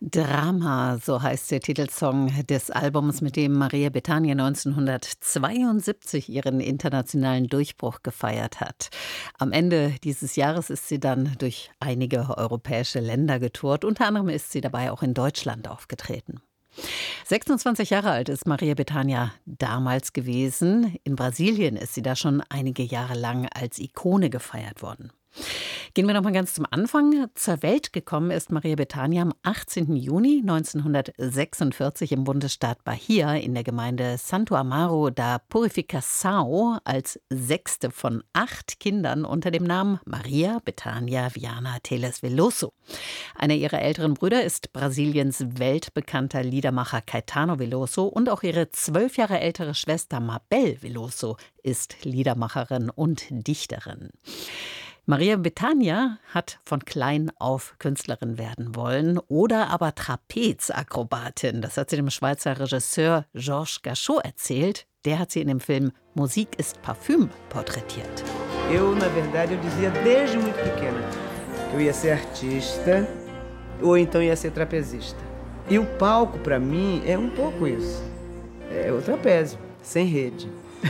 Drama, so heißt der Titelsong des Albums, mit dem Maria Bethânia 1972 ihren internationalen Durchbruch gefeiert hat. Am Ende dieses Jahres ist sie dann durch einige europäische Länder getourt. Unter anderem ist sie dabei auch in Deutschland aufgetreten. 26 Jahre alt ist Maria Bethânia damals gewesen. In Brasilien ist sie da schon einige Jahre lang als Ikone gefeiert worden. Gehen wir noch mal ganz zum Anfang. Zur Welt gekommen ist Maria Bethânia am 18. Juni 1946 im Bundesstaat Bahia in der Gemeinde Santo Amaro da Purificação als 6. von 8 Kindern unter dem Namen Maria Bethânia Viana Teles Veloso. Einer ihrer älteren Brüder ist Brasiliens weltbekannter Liedermacher Caetano Veloso und auch ihre 12 Jahre ältere Schwester Mabel Veloso ist Liedermacherin und Dichterin. Maria Bethânia hat von klein auf Künstlerin werden wollen oder aber Trapezakrobatin. Das hat sie dem Schweizer Regisseur Georges Gachot erzählt. Der hat sie in dem Film Musik ist Parfüm porträtiert. Na verdade, eu dizia desde muito pequena que eu ia ser artista ou então ia ser trapezista. E o palco, para mim, é pouco isso. É o trapézio, sem rede.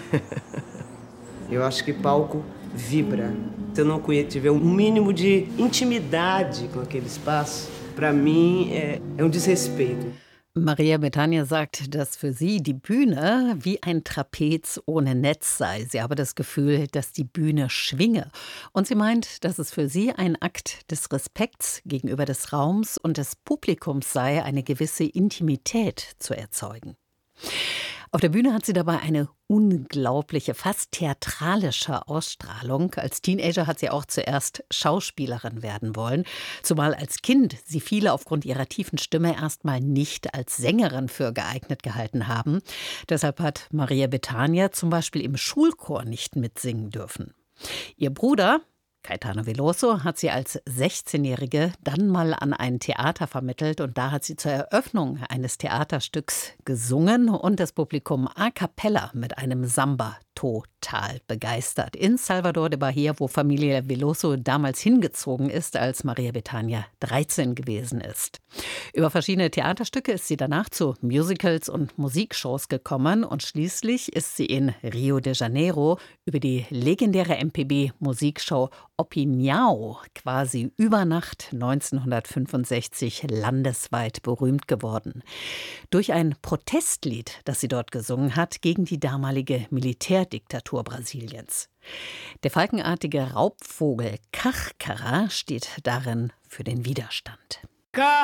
Eu acho que palco vibra. Se eu não tiver mínimo de intimidade com aquele espaço, para mim é desrespeito. Maria Bethânia sagt, dass für sie die Bühne wie ein Trapez ohne Netz sei. Sie habe das Gefühl, dass die Bühne schwinge. Und sie meint, dass es für sie ein Akt des Respekts gegenüber des Raums und des Publikums sei, eine gewisse Intimität zu erzeugen. Auf der Bühne hat sie dabei eine unglaubliche, fast theatralische Ausstrahlung. Als Teenager hat sie auch zuerst Schauspielerin werden wollen, zumal als Kind sie viele aufgrund ihrer tiefen Stimme erstmal nicht als Sängerin für geeignet gehalten haben. Deshalb hat Maria Bethânia zum Beispiel im Schulchor nicht mitsingen dürfen. Ihr Bruder Caetano Veloso hat sie als 16-Jährige dann mal an ein Theater vermittelt und da hat sie zur Eröffnung eines Theaterstücks gesungen und das Publikum a cappella mit einem Samba total begeistert. In Salvador de Bahia, wo Familie Veloso damals hingezogen ist, als Maria Bethânia 13 gewesen ist. Über verschiedene Theaterstücke ist sie danach zu Musicals und Musikshows gekommen und schließlich ist sie in Rio de Janeiro über die legendäre MPB-Musikshow Opinião quasi über Nacht 1965 landesweit berühmt geworden. Durch ein Protestlied, das sie dort gesungen hat, gegen die damalige Militärdiktatur Brasiliens. Der falkenartige Raubvogel Cachcara steht darin für den Widerstand.